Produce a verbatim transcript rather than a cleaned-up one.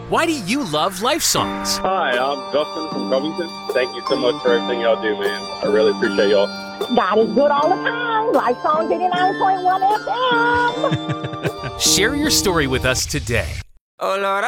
Why do you love Life Songs? Hi, I'm Justin from Covington. Thank you so much for everything y'all do, man. I really appreciate y'all. God is good all the time. Life Songs eighty-nine point one F M. Share your story with us today. Oh Lord,